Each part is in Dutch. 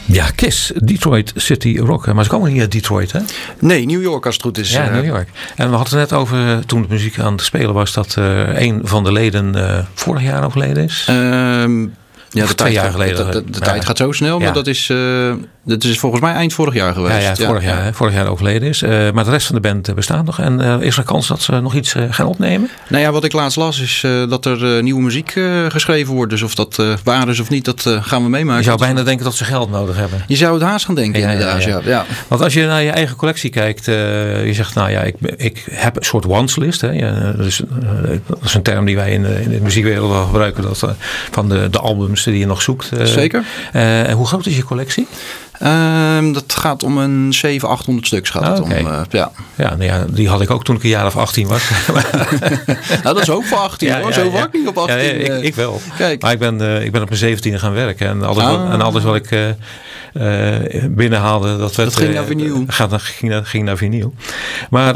Ja, Kiss, Detroit City Rock. Maar ze komen niet uit Detroit, hè? Nee, New York als het goed is. Ja, New York. En we hadden het net over, toen de muziek aan het spelen was, dat een van de leden vorig jaar overleden is. Ja, of 2 jaar geleden. De tijd gaat zo snel, maar dat is volgens mij eind vorig jaar geweest. Vorig jaar overleden is. Maar de rest van de band bestaat nog. En is er kans dat ze nog iets gaan opnemen? Nou ja, wat ik laatst las is dat er nieuwe muziek geschreven wordt. Dus of dat waar is of niet, dat gaan we meemaken. Je zou bijna denken dat ze geld nodig hebben. Je zou het haast gaan denken, inderdaad. Ja. Want als je naar je eigen collectie kijkt, je zegt, nou ja, ik heb een soort wanslist. Hè. Dat is een term die wij in de muziekwereld wel gebruiken. Dat, van de albums die je nog zoekt. Zeker. Hoe groot is je collectie? Dat gaat om een 700-800 stuks. Die had ik ook toen ik een jaar of 18 was. Nou, dat is ook voor 18 hoor. Zo vaak niet op 18. Ja, ik wel. Kijk. Maar ik ben op mijn 17e gaan werken. En alles wat ik binnenhaalde, dat ging naar vinyl. Ging naar vinyl. Maar...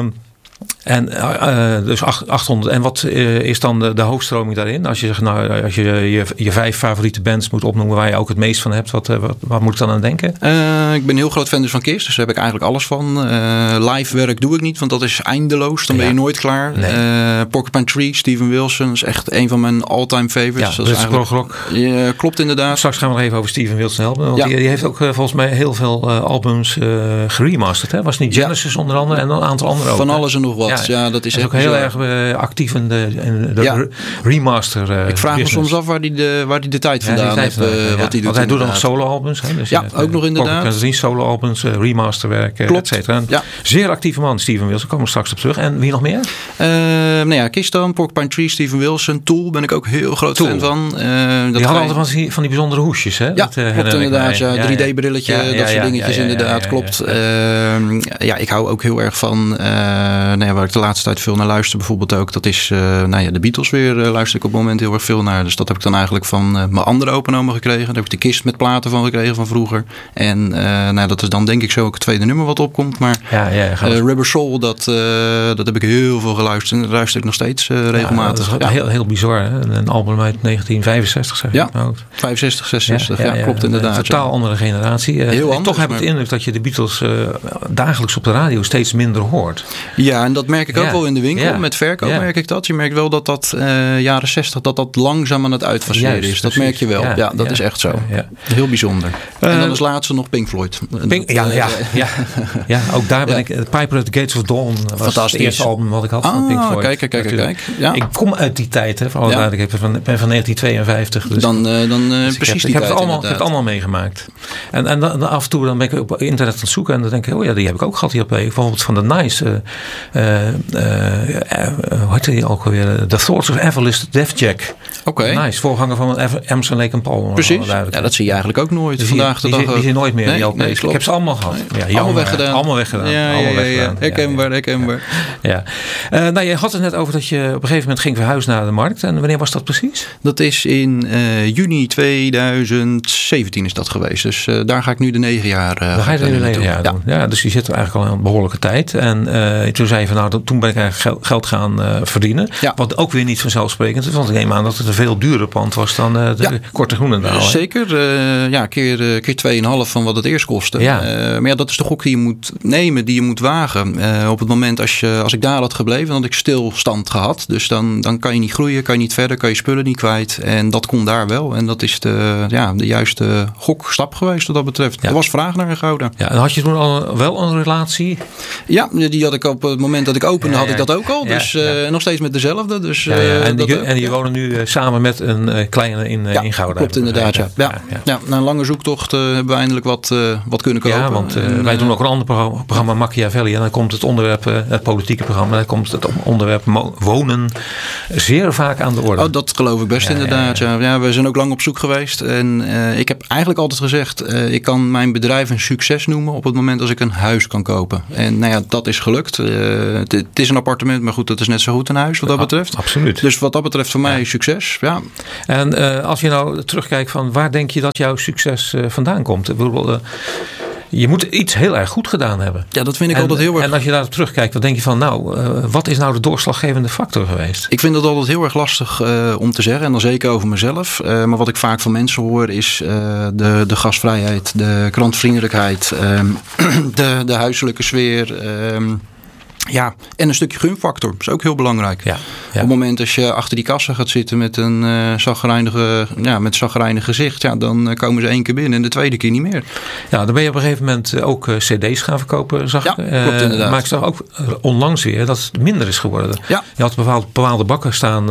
dus 800. En wat is dan de hoofdstroming daarin? Als je zegt, nou, als je 5 favoriete bands moet opnoemen waar je ook het meest van hebt, wat moet ik dan aan denken? Ik ben een heel groot fan dus van Kiss, dus daar heb ik eigenlijk alles van. Live werk doe ik niet, want dat is eindeloos. Dan ben je nooit klaar. Nee. Porcupine Tree, Steven Wilson, is echt een van mijn all-time favorites. Ja, dat is eigenlijk... klopt inderdaad. Straks gaan we nog even over Steven Wilson helpen. Want die heeft ook volgens mij heel veel albums geremasterd. Hè? Was niet Genesis onder andere en een aantal andere ook. Van alles en nog wat. Ja, dat is ook heel erg actief in de remaster. Ik vraag me soms af waar die de tijd vandaan heeft. Wat hij doet. Want hij doet nog solo-albums. Dus ook nog inderdaad. Kan zien solo-albums, remasterwerk, et cetera. Zeer actieve man, Steven Wilson. Komen we straks op terug. En wie nog meer? Kiss dan, Porcupine Tree, Steven Wilson, Tool ben ik ook heel groot fan van. Die hadden altijd van die bijzondere hoesjes, hè? Ja, klopt inderdaad. 3D-brilletje, dat soort dingetjes inderdaad. Klopt. Ik hou ook heel erg van... waar ik de laatste tijd veel naar luister bijvoorbeeld ook. Dat is de Beatles weer luister ik op het moment heel erg veel naar. Dus dat heb ik dan eigenlijk van mijn andere openomen gekregen. Daar heb ik de kist met platen van gekregen van vroeger. En dat is dan denk ik zo ook het tweede nummer wat opkomt. Maar Rubber Soul, dat heb ik heel veel geluisterd. En dat luister ik nog steeds regelmatig. Dat is heel bizar. Hè? Een album uit 1965 zeg ik. 65, 66. Klopt inderdaad. Een totaal andere generatie. Heel anders, toch heb ik de indruk dat je de Beatles dagelijks op de radio steeds minder hoort. Ja, en dat merk ik ook wel in de winkel. Met verkoop merk ik dat. Je merkt wel dat jaren 60 dat langzaam aan het uitfaseren is. Dat merk je wel. Ja, dat is echt zo. Heel bijzonder. En dan als laatste nog Pink Floyd. Ook daar ben ik. Piper at the Gates of Dawn was het eerste album wat ik had van Pink Floyd. Kijk. Ja. Ik kom uit die tijd. Hè, ik ben van 1952. Dus dan precies die tijd. Ik heb het allemaal meegemaakt. En dan af en toe dan ben ik op internet aan het zoeken. En dan denk ik, die heb ik ook gehad hier op. Bijvoorbeeld van de Nice... hoe heet die ook alweer? The Thoughts of Everlist Def Jack. Nice, voorganger van Emerson, Lake and Palmer. Precies, dat zie je eigenlijk ook nooit vandaag de dag. Die zie je nooit meer. Ik heb ze allemaal gehad. Allemaal weggedaan. Herkenbaar. Je had het net over dat je op een gegeven moment ging verhuizen naar de markt. En wanneer was dat precies? Dat is in juni 2017 is dat geweest. Dus daar ga ik nu de 9 jaar Dan ga je de 9 jaar doen. Ja, dus je zit er eigenlijk al een behoorlijke tijd. En toen zei je van toen ben ik eigenlijk geld gaan verdienen. Ja. Wat ook weer niet vanzelfsprekend is. Want ik neem aan dat het een veel duurder pand was dan de Korte Groenendaal. Zeker. Keer 2,5 van wat het eerst kostte. Ja. Maar dat is de gok die je moet nemen, die je moet wagen. Op het moment als ik daar had gebleven, dan had ik stilstand gehad. Dus dan kan je niet groeien, kan je niet verder, kan je spullen niet kwijt. En dat kon daar wel. En dat is de juiste gokstap geweest wat dat betreft. Er was vraag naar gehouden. Ja, en had je toen al wel een relatie? Ja, die had ik op het moment dat ik opende, had ik dat ook al. Dus nog steeds met dezelfde. Dus, en die wonen nu samen met een kleine in Gouda. Klopt inderdaad, ja. Na een lange zoektocht hebben we eindelijk wat kunnen kopen. Ja, want wij doen ook een ander programma Machiavelli. En dan komt het onderwerp, het politieke programma, dan komt het onderwerp wonen zeer vaak aan de orde. Oh, dat geloof ik best inderdaad. Ja, we zijn ook lang op zoek geweest. En ik heb eigenlijk altijd gezegd, ik kan mijn bedrijf een succes noemen op het moment als ik een huis kan kopen. En dat is gelukt. Het is een appartement, maar goed, dat is net zo goed een huis wat dat betreft. Absoluut. Dus wat dat betreft voor mij succes. Ja. En als je nou terugkijkt van waar denk je dat jouw succes vandaan komt? Je moet iets heel erg goed gedaan hebben. Ja, dat vind ik altijd heel erg. En als je daarop terugkijkt, dan denk je van wat is nou de doorslaggevende factor geweest? Ik vind dat altijd heel erg lastig om te zeggen. En dan zeker over mezelf. Maar wat ik vaak van mensen hoor is de gastvrijheid, de klantvriendelijkheid, de huiselijke sfeer. Ja, en een stukje gunfactor. Dat is ook heel belangrijk. Ja. Op het moment dat je achter die kassa gaat zitten met een chagrijnig gezicht, dan komen ze 1 keer binnen en de tweede keer niet meer. Ja, dan ben je op een gegeven moment ook cd's gaan verkopen, zag ik. Klopt inderdaad. Maar ik zag ook onlangs weer dat het minder is geworden. Ja. Je had bepaalde bakken staan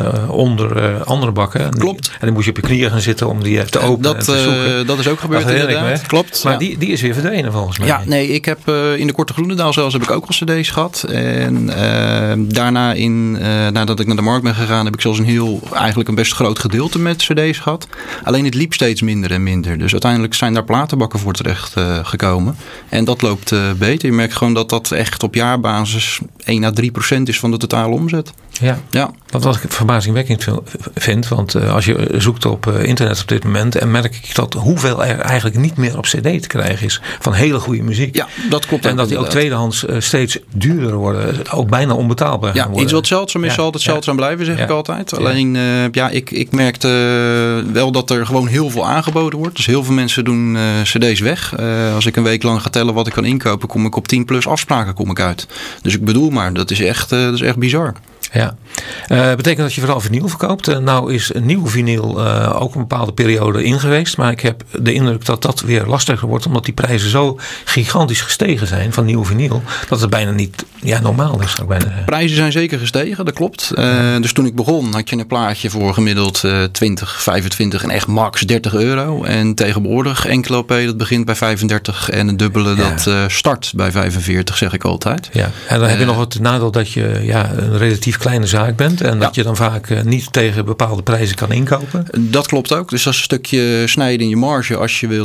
onder andere bakken. Klopt. En dan moest je op je knieën gaan zitten om die te openen en te zoeken. Dat is ook gebeurd inderdaad. Klopt. Maar die is weer verdwenen volgens mij. Ja, nee, ik heb in de Korte Groenendaal zelfs heb ik ook al cd's gehad. En daarna nadat ik naar de markt ben gegaan, heb ik zelfs eigenlijk een best groot gedeelte met cd's gehad. Alleen het liep steeds minder en minder. Dus uiteindelijk zijn daar platenbakken voor terecht gekomen. En dat loopt beter. Je merkt gewoon dat dat echt op jaarbasis 1-3% is van de totale omzet. Ja. Wat ik verbazingwekkend vind. Want als je zoekt op internet op dit moment, en merk ik dat hoeveel er eigenlijk niet meer op cd te krijgen is van hele goede muziek. Ja, dat klopt. En dat die ook tweedehands steeds duurder worden. Ook bijna onbetaalbaar gaan worden. Iets wat zeldzaam is, zal altijd zeldzaam blijven, zeg ik altijd. Alleen, ik merkte wel dat er gewoon heel veel aangeboden wordt. Dus heel veel mensen doen cd's weg. Als ik een week lang ga tellen wat ik kan inkopen, kom ik op 10 plus afspraken uit. Dus ik bedoel maar, dat is echt bizar. Ja, betekent dat je vooral vinyl verkoopt. Nou is een nieuw vinyl ook een bepaalde periode in geweest. Maar ik heb de indruk dat dat weer lastiger wordt. Omdat die prijzen zo gigantisch gestegen zijn van nieuw vinyl. Dat het bijna niet normaal is. Prijzen zijn zeker gestegen, dat klopt. Dus toen ik begon had je een plaatje voor gemiddeld 20, 25 en echt max 30 euro. En tegenwoordig enkele LP dat begint bij 35 en een dubbele dat start bij 45, zeg ik altijd. Ja, en dan heb je nog het nadeel dat je een relatief kleine zaak bent en dat je dan vaak niet tegen bepaalde prijzen kan inkopen. Dat klopt ook. Dus dat is een stukje snijden in je marge als je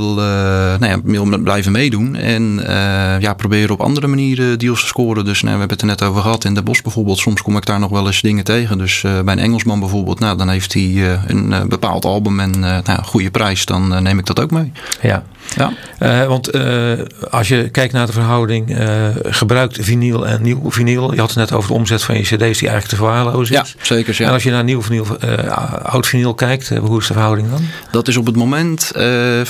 wil blijven meedoen. En proberen op andere manieren deals te scoren. Dus we hebben het er net over gehad. In de Bos bijvoorbeeld, soms kom ik daar nog wel eens dingen tegen. Dus bij een Engelsman bijvoorbeeld, dan heeft hij een bepaald album en een goede prijs. Dan neem ik dat ook mee. Ja. Want als je kijkt naar de verhouding gebruikt vinyl en nieuw vinyl. Je had het net over de omzet van je cd's die eigenlijk te verwaarlozen is. Ja, zeker. Ja. En als je naar nieuw vinyl, oud vinyl kijkt, hoe is de verhouding dan? Dat is op het moment 35-30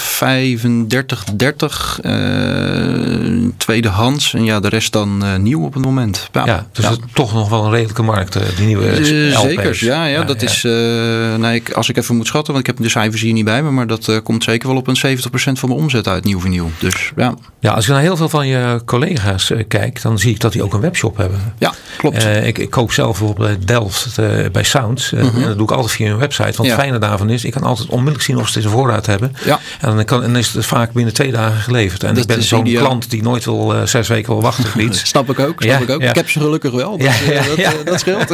tweedehands. En de rest dan nieuw op het moment. Dus het is toch nog wel een redelijke markt, die nieuwe LP's. Zeker, dat is... als ik even moet schatten, want ik heb de cijfers hier niet bij me, maar dat komt zeker wel op een 70% van mijn omzet uit nieuw vinyl. Dus ja, als je naar heel veel van je collega's kijkt, dan zie ik dat die ook een webshop hebben. Ja, klopt. Ik koop zelf bijvoorbeeld bij Delft bij Sounds. En dat doe ik altijd via een website. Want het fijne daarvan is, ik kan altijd onmiddellijk zien of ze deze voorraad hebben. Ja. En dan is het vaak binnen 2 dagen geleverd. En ik ben zo'n klant die nooit wil 6 weken wil wachten op iets. Snap ik ook. Ja. Ik heb ze gelukkig wel. Dus, dat scheelt.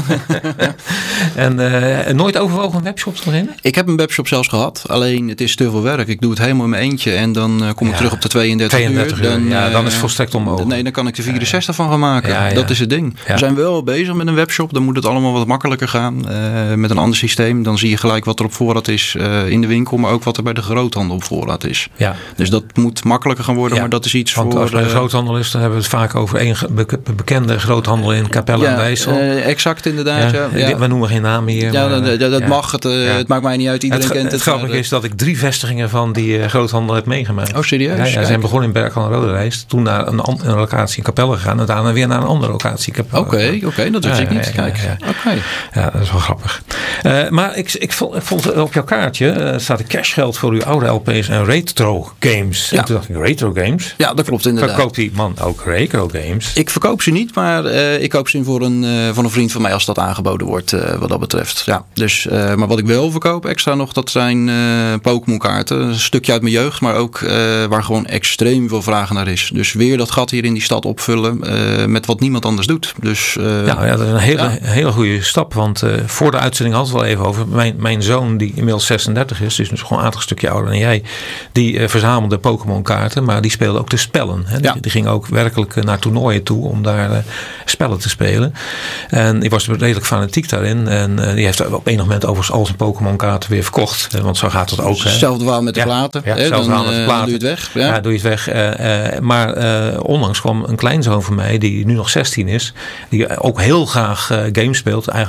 En nooit overwogen een webshop te beginnen? Ik heb een webshop zelfs gehad. Alleen het is te veel werk. Ik doe het helemaal in mijn eentje. En dan kom ik terug op de 32 uur. Dan is het volstrekt onmogelijk. Nee, dan kan ik er 64 van gaan maken. Dat is het ding. Ja. We zijn wel bezig met een webshop. Dan moet het allemaal wat makkelijker gaan. Met een ander systeem. Dan zie je gelijk wat er op voorraad is in de winkel. Maar ook wat er bij de groothandel op voorraad is. Ja. Dus dat moet makkelijker gaan worden. Maar dat is iets Want voor... als bij de groothandel is, dan hebben we het vaak over één bekende groothandel in Capelle aan de IJssel. Exact, inderdaad. We noemen geen namen hier. Dat mag. Het maakt mij niet uit. Iedereen kent het. Het grappige is dat ik 3 vestigingen van die groothandel heb meegemaakt. Oh, serieus? Ze zijn begonnen in Berkel en Roderijs. Toen naar een locatie in Capelle gegaan. En daarna weer naar een andere locatie. Oké, dat wist ik niet. Kijk. Ja, dat is wel grappig. Maar ik vond op jouw kaartje staat er cashgeld voor uw oude LP's en retro games. En toen dacht ik, retro games? Ja, dat klopt inderdaad. Verkoopt die man ook retro games? Ik verkoop ze niet, maar ik koop ze in van een vriend van mij als dat aangeboden wordt wat dat betreft. Ja, dus, maar wat ik wel verkoop extra nog, dat zijn Pokémon kaarten. Een stukje uit mijn jeugd, maar ook waar gewoon extreem veel vraag naar is. Dus weer dat gat hier in die stad opvullen met wat niemand anders doet. Dus, dat is een hele goede stap. Want voor de uitzending hadden we het wel even over. Mijn zoon, die inmiddels 36 is, dus gewoon een aardig stukje ouder dan jij, die verzamelde Pokémon kaarten, maar die speelde ook de spellen. Hè. Die ging ook werkelijk naar toernooien toe om daar spellen te spelen. En ik was redelijk fanatiek daarin. En die heeft op enig moment overigens al zijn Pokémon kaarten weer verkocht. Want zo gaat het ook. Hetzelfde waar met de platen. Hetzelfde waar met de dan doe je het weg. Ja, doe je het weg. Maar onlangs kwam een kleinzoon van mij, die nu nog 16 is, die ook heel graag games speelt. Eigenlijk